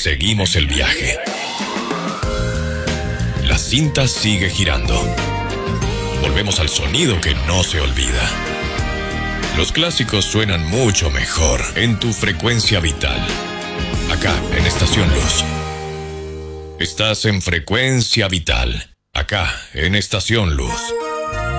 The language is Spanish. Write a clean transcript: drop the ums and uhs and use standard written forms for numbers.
seguimos el viaje. La cinta sigue girando. Volvemos al sonido que no se olvida. Los clásicos suenan mucho mejor en tu frecuencia vital. Acá, en Estación Luz. Estás en frecuencia vital. Acá, en Estación Luz.